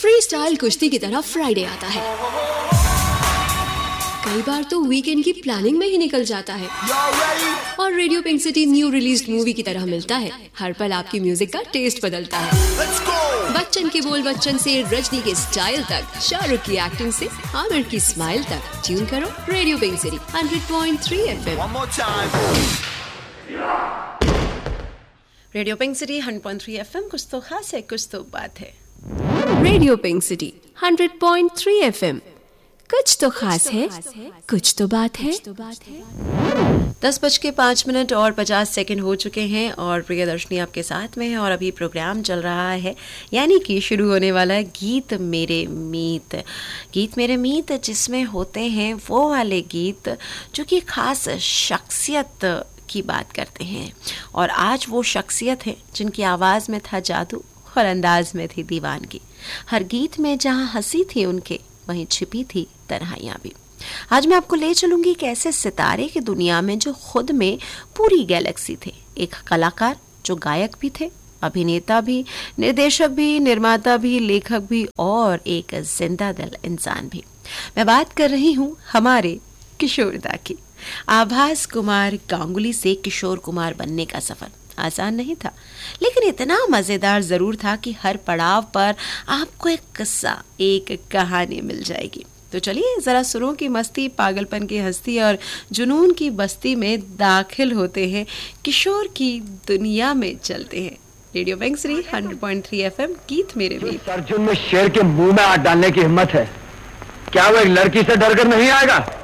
Free style कुश्ती की तरह फ्राइडे आता है, कई बार तो वीकेंड की प्लानिंग में ही निकल जाता है। और radio pink city new released movie की तरह मिलता है, हर पल आपकी म्यूजिक का टेस्ट बदलता है। बच्चन के बोल बच्चन से रजनी के स्टाइल तक, शाहरुख की एक्टिंग से आमिर की स्माइल तक, ट्यून करो radio pink city 100.3 FM। Radio pink city 100.3 FM, कुछ तो खास है, कुछ तो बात है। रेडियो पिंक सिटी 100.3 FM, कुछ तो खास है, कुछ तो बात है। 10:05 और 50 हो चुके हैं और प्रियदर्शनी आपके साथ में है और अभी प्रोग्राम चल रहा है, यानी कि शुरू होने वाला है गीत मेरे मीत। गीत मेरे मीत जिसमें होते हैं वो वाले गीत जो कि खास शख्सियत की बात करते हैं, और आज वो शख्सियत है जिनकी आवाज़ में था जादू और अंदाज में थी दीवानगी। हर गीत में जहाँ हंसी थी उनके, वहीं छिपी थी तन्हाइयाँ भी। आज मैं आपको ले चलूंगी एक ऐसे सितारे की दुनिया में जो खुद में पूरी गैलेक्सी थे। एक कलाकार जो गायक भी थे, अभिनेता भी, निर्देशक भी, निर्माता भी, लेखक भी और एक जिंदा दिल इंसान भी। मैं बात कर रही हूँ हमारे किशोरदा की। आभास कुमार गांगुली से किशोर कुमार बनने का सफर आसान नहीं था, लेकिन इतना मजेदार जरूर था कि हर पड़ाव पर आपको एक किस्सा, एक कहानी मिल जाएगी। तो चलिए जरा सुरों की मस्ती, पागलपन की हस्ती और जुनून की बस्ती में दाखिल होते हैं, किशोर की दुनिया में चलते हैं। रेडियो पिंक सिटी 100.3 FM, गीत मेरे मीत। अर्जुन में शेर के मुंह में हाथ डालने की हिम्मत है, क्या वो एक लड़की से डर कर नहीं आएगा?